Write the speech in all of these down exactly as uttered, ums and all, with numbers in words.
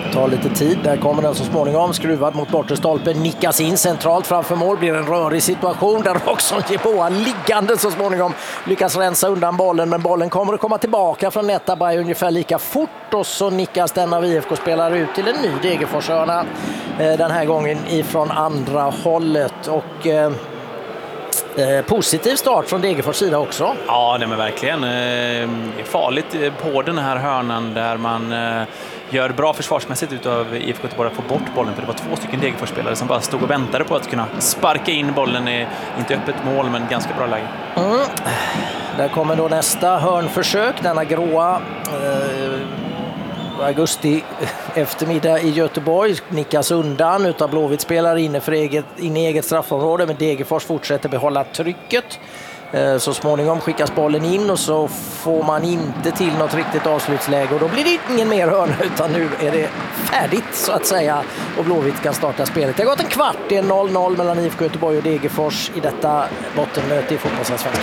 tar lite tid. Där kommer den så småningom, skruvad mot bortre stolpen, nickas in centralt framför mål, blir en rörig situation där Roxon Jeboa liggande så småningom lyckas rensa undan bollen, men bollen kommer att komma tillbaka från Netabay ungefär lika fort och så nickas den av I F K-spelare ut till en ny Degerfors-hörna, den här gången ifrån andra hållet. Och eh, Eh, positiv start från Degerfors sida också. Ja, det är verkligen eh, farligt på den här hörnan där man eh, gör bra försvarsmässigt utav I F K Göteborg att få bort bollen, för det var två stycken Degerfors-spelare som bara stod och väntade på att kunna sparka in bollen i, inte öppet mål, men ganska bra läge. Mm. Där kommer då nästa hörnförsök, denna gråa eh, augusti eftermiddag i Göteborg, nickas undan utav Blåvitt-spelare inne för eget, inne i eget straffområde, men Degerfors fortsätter behålla trycket. Så småningom skickas bollen in och så får man inte till något riktigt avslutsläge och då blir det ingen mer hörna, utan nu är det färdigt så att säga och Blåvitt kan starta spelet. Det har gått en kvart, det är noll noll mellan I F K Göteborg och Degerfors i detta bottenmöte i fotbollsallsvenskan.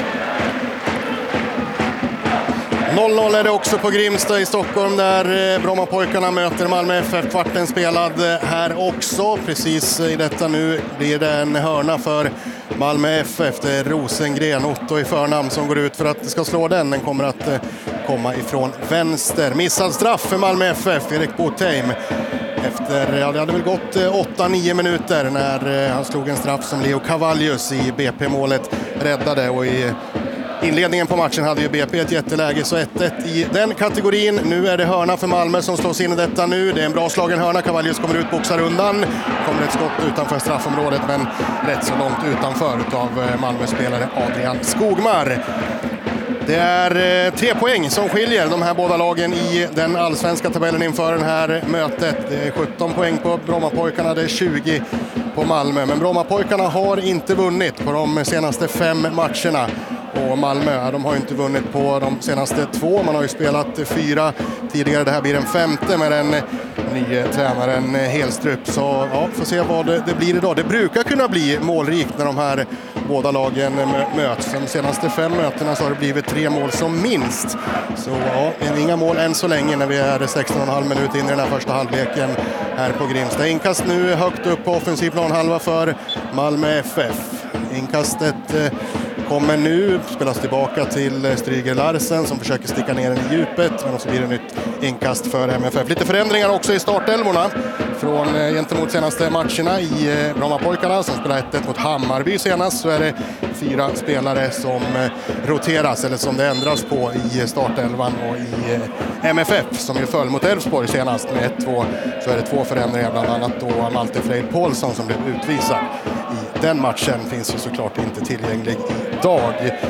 noll noll är det också på Grimsta i Stockholm där Brommapojkarna möter Malmö F F. Kvarten spelad här också. Precis i detta nu blir det en hörna för Malmö F F. Det är Rosengren, Otto i förnamn, som går ut för att det ska slå den. Den kommer att komma ifrån vänster. Missad straff för Malmö F F. Erik Botheim. Efter, ja, det hade väl gått åtta nio minuter när han slog en straff som Leo Cavallius i B P-målet räddade, och i inledningen på matchen hade ju B P ett jätteläge, så ett ett i den kategorin. Nu är det hörna för Malmö som slås in i detta nu. Det är en bra slagen hörna. Cavallius kommer ut, boxar undan. Kommer ett skott utanför straffområdet, men rätt så långt utanför av Malmö-spelare Adrian Skogmar. Det är tre poäng som skiljer de här båda lagen i den allsvenska tabellen inför det här mötet. Det är sjutton poäng på Brommapojkarna, det är tjugo på Malmö. Men Brommapojkarna har inte vunnit på de senaste fem matcherna. Och Malmö, de har ju inte vunnit på de senaste två. Man har ju spelat fyra tidigare. Det här blir den femte med den nya tränaren Helstrup. Så ja, får se vad det, det blir idag. Det brukar kunna bli målrikt när de här båda lagen möts. De senaste fem mötena så har det blivit tre mål som minst. Så ja, inga mål än så länge när vi är sexton och en halv minut in i den här första halvleken här på Grimsta. Inkast nu högt upp på offensiv planhalva för Malmö F F. Inkastet kommer nu, spelas tillbaka till Stryger Larsen som försöker sticka ner den i djupet, men så blir det nytt inkast för M F F. Lite förändringar också i startelvorna från gentemot senaste matcherna i Brommapojkarna som spelar ett ett mot Hammarby senast, så är det fyra spelare som roteras eller som det ändras på i startelvan, och i M F F som ju föll mot Elfsborg senast med ett två så är det två förändringar, bland annat då Malte Freid Paulsson som blev utvisad i den matchen, finns ju såklart inte tillgänglig idag.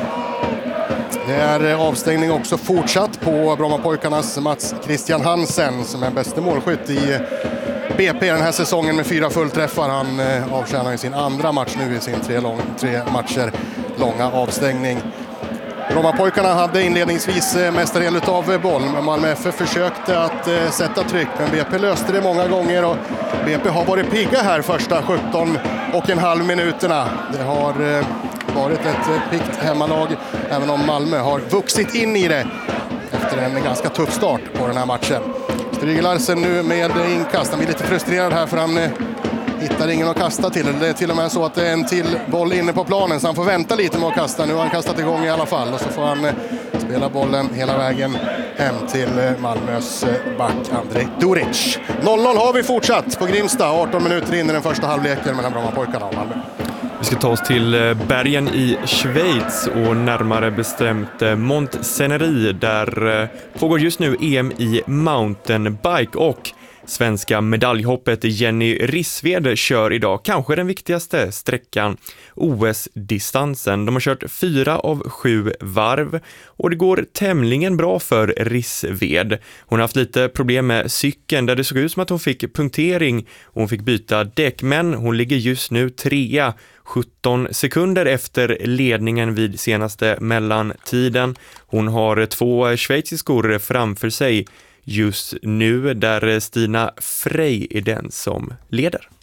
Det är avstängning också fortsatt på Brommapojkarnas Mats Christian Hansen som är bästa målskytt i B P den här säsongen med fyra fullträffar. Han avtjänar i sin andra match nu i sin tre, lång, tre matcher långa avstängning. Brommapojkarna hade inledningsvis mesta del av boll, men Malmö F F försökte att eh, sätta tryck, men B P löste det många gånger och B P har varit pigga här första sjutton och en halv minuterna. Det har eh, varit ett eh, piggt hemmalag, även om Malmö har vuxit in i det efter en ganska tuff start på den här matchen. Stryger Larsen nu med inkast. Han blir lite frustrerad här för han eh, hittar ingen att kasta till. Det är till och med så att det är en till boll inne på planen, så han får vänta lite med att kasta. Nu har han kastat igång i alla fall, och så får han eh, spela bollen hela vägen hem till eh, Malmös eh, back Andrej Duric. noll noll har vi fortsatt på Grimsta. arton minuter in i den första halvleken mellan Brommapojkarna och Malmö. Vi ska ta oss till bergen i Schweiz och närmare bestämt Montsenerie, där pågår just nu E M i mountainbike, och svenska medaljhoppet Jenny Rissved kör idag kanske den viktigaste sträckan, O S-distansen. De har kört fyra av sju varv och det går tämligen bra för Rissved. Hon har haft lite problem med cykeln där det såg ut som att hon fick punktering och hon fick byta däck, men hon ligger just nu trea, sjutton sekunder efter ledningen vid senaste mellantiden. Hon har två schweiziskor framför sig just nu, där Stina Frey är den som leder.